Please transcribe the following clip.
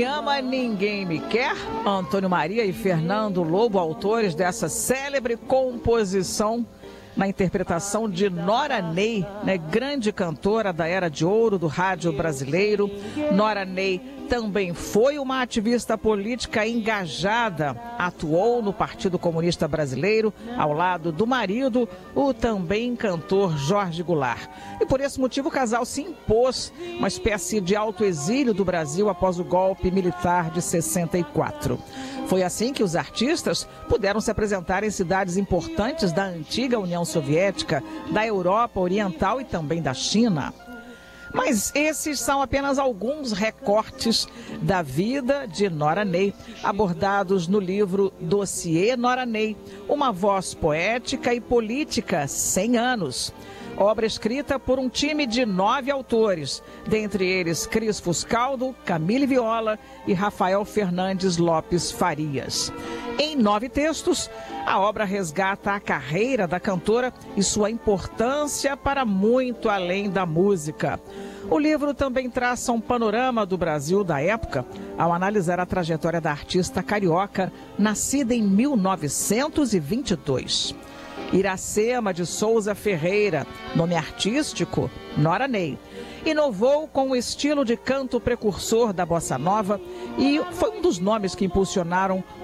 me ama, ninguém me quer. Antônio Maria e Fernando Lobo, autores dessa célebre composição, na interpretação de Nora Ney, né, grande cantora da Era de Ouro do rádio brasileiro. Nora Ney também foi uma ativista política engajada, atuou no Partido Comunista Brasileiro, ao lado do marido, o também cantor Jorge Goulart. E por esse motivo o casal se impôs, uma espécie de autoexílio do Brasil após o golpe militar de 64. Foi assim que os artistas puderam se apresentar em cidades importantes da antiga União Soviética, da Europa Oriental e também da China. Mas esses são apenas alguns recortes da vida de Nora Ney, abordados no livro Dossiê Nora Ney, uma voz poética e política 100 anos. Obra escrita por um time de 9 autores, dentre eles Cris Fuscaldo, Camille Viola e Rafael Fernandes Lopes Farias. Em 9 textos, a obra resgata a carreira da cantora e sua importância para muito além da música. O livro também traça um panorama do Brasil da época, ao analisar a trajetória da artista carioca, nascida em 1922. Iracema de Souza Ferreira, nome artístico, Nora Ney. Inovou com o estilo de canto precursor da bossa nova e foi um dos nomes que impulsionaram